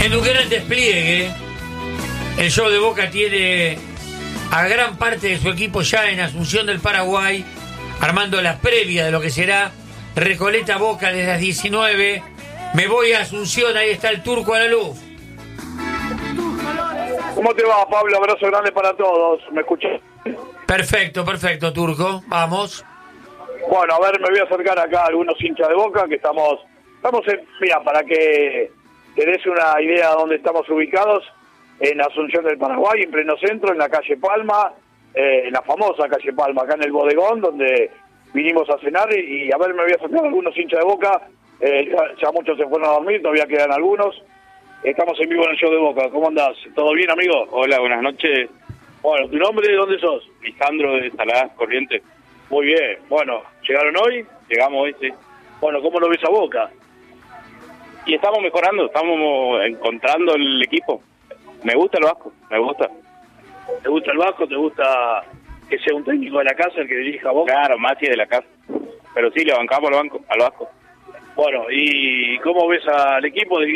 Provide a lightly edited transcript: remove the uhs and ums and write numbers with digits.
En un gran despliegue, el show de Boca tiene a gran parte de su equipo ya en Asunción del Paraguay, armando las previas de lo que será Recoleta Boca desde las 19. Me voy a Asunción, ahí está el Turco a la luz. ¿Cómo te va, Pablo? Abrazo grande para todos. ¿Me escuchás? Perfecto, Turco. Vamos. Bueno, a ver, me voy a acercar acá a algunos hinchas de Boca que estamos mira, para que te des una idea de dónde estamos ubicados, en Asunción del Paraguay, en pleno centro, en la calle Palma, en la famosa calle Palma, acá en el bodegón, donde vinimos a cenar y a ver, me voy a acercar a algunos hinchas de Boca, ya muchos se fueron a dormir, todavía quedan algunos. Estamos en vivo en el show de Boca. ¿Cómo andás? ¿Todo bien, amigo? Hola, buenas noches. Bueno, ¿tu nombre? ¿De dónde sos? Lisandro de Saladas Corrientes. Muy bien. Bueno, ¿llegaron hoy? Llegamos hoy, sí. Bueno, ¿cómo lo ves a Boca? Y estamos mejorando, estamos encontrando el equipo. Me gusta el Vasco, me gusta. ¿Te gusta el Vasco? ¿Te gusta que sea un técnico de la casa el que dirija a Boca? Claro, Mati es de la casa. Pero sí, le bancamos al Vasco. Bueno, ¿y cómo ves al equipo?